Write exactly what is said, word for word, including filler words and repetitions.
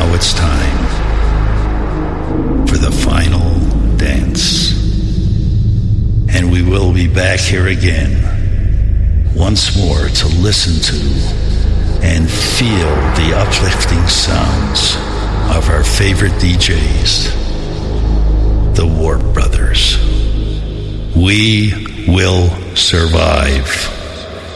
now it's time for the final dance. And we will be back here again once more to listen to and feel the uplifting sounds of our favorite D Js, the Warp Brothers. We will survive.